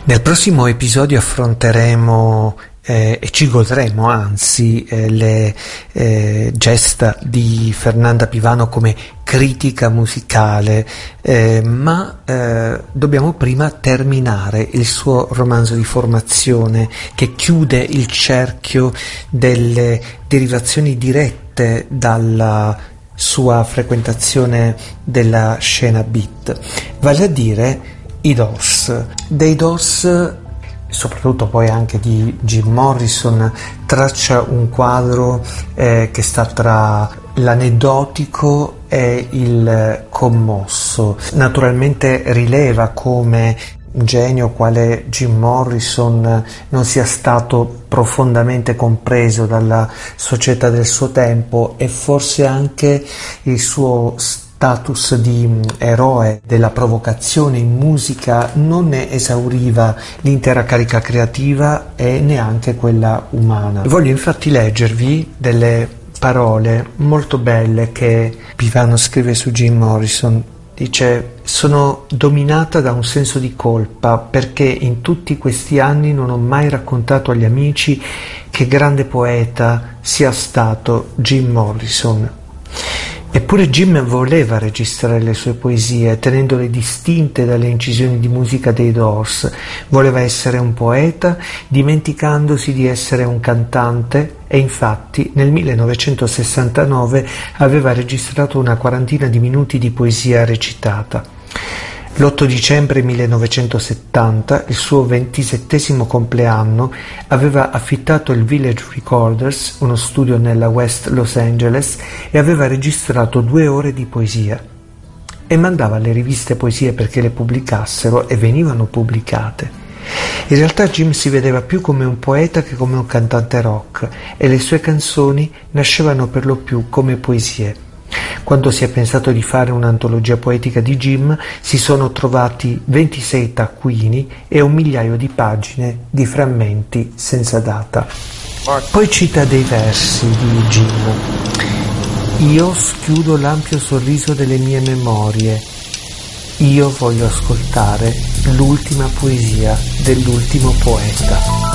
Nel prossimo episodio affronteremo e ci godremo anzi le gesta di Fernanda Pivano come critica musicale, ma dobbiamo prima terminare il suo romanzo di formazione che chiude il cerchio delle derivazioni dirette dalla sua frequentazione della scena beat, vale a dire i Doors. Dei Doors, soprattutto poi anche di Jim Morrison, traccia un quadro che sta tra l'aneddotico e il commosso. Naturalmente rileva come un genio quale Jim Morrison non sia stato profondamente compreso dalla società del suo tempo, e forse anche il suo status di eroe della provocazione in musica non ne esauriva l'intera carica creativa e neanche quella umana. Voglio infatti leggervi delle parole molto belle che Pivano scrive su Jim Morrison. Dice: sono dominata da un senso di colpa perché in tutti questi anni non ho mai raccontato agli amici che grande poeta sia stato Jim Morrison. Eppure Jim voleva registrare le sue poesie, tenendole distinte dalle incisioni di musica dei Doors. Voleva essere un poeta, dimenticandosi di essere un cantante, e infatti nel 1969 aveva registrato una quarantina di minuti di poesia recitata. L'8 dicembre 1970, il suo 27° compleanno, aveva affittato il Village Recorders, uno studio nella West Los Angeles, e aveva registrato 2 ore di poesia. E mandava alle riviste poesie perché le pubblicassero, e venivano pubblicate. In realtà Jim si vedeva più come un poeta che come un cantante rock, e le sue canzoni nascevano per lo più come poesie. Quando si è pensato di fare un'antologia poetica di Jim, si sono trovati 26 taccuini e 1 migliaio di pagine di frammenti senza data. Poi cita dei versi di Jim. Io schiudo l'ampio sorriso delle mie memorie. Io voglio ascoltare l'ultima poesia dell'ultimo poeta.